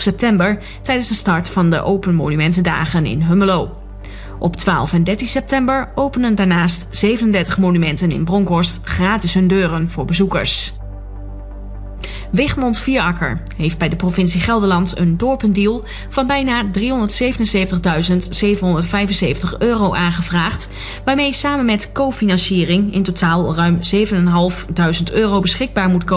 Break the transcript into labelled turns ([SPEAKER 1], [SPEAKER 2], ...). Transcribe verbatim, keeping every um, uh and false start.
[SPEAKER 1] september tijdens de start van de Open Monumentendagen in Hummelo. Op twaalf en dertien september openen daarnaast zevenendertig monumenten in Bronkhorst gratis hun deuren voor bezoekers. Wichmond Vierakker heeft bij de provincie Gelderland een doorpendeal van bijna driehonderdzevenenzeventigduizend zevenhonderdvijfenzeventig euro aangevraagd, waarmee samen met cofinanciering in totaal ruim zevenduizend vijfhonderd euro beschikbaar moet komen